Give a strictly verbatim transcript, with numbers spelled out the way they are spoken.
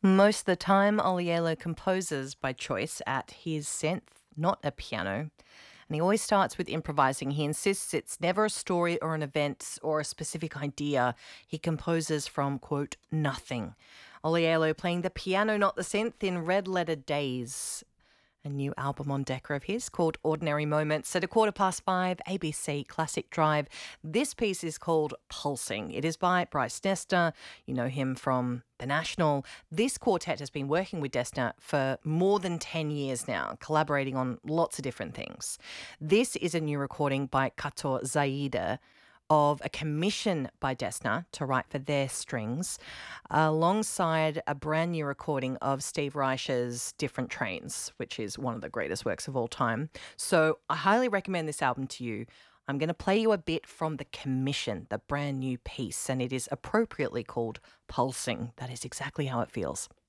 Most of the time, Olielo composes by choice at his synth, not a piano. And he always starts with improvising. He insists it's never a story or an event or a specific idea. He composes from, quote, nothing. Olielo playing the piano, not the synth, in Red Letter Days, a new album on Decca of his called Ordinary Moments. At a quarter past five, A B C Classic Drive. This piece is called Pulsing. It is by Bryce Dessner. You know him from The National. This quartet has been working with Dessner for more than ten years now, collaborating on lots of different things. This is a new recording by Kato Zaida of a commission by Dessner to write for their strings, alongside a brand new recording of Steve Reich's Different Trains, which is one of the greatest works of all time. So I highly recommend this album to you. I'm going to play you a bit from the commission, the brand new piece, and it is appropriately called Pulsing. That is exactly how it feels.